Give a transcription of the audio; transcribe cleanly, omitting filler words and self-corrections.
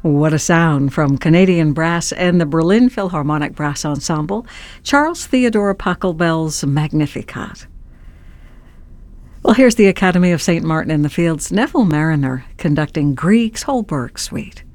What a sound from Canadian Brass and the Berlin Philharmonic Brass Ensemble, Charles Theodore Pachelbel's Magnificat. Well, here's the Academy of St. Martin in the Fields' Neville Marriner conducting Grieg's Holberg Suite.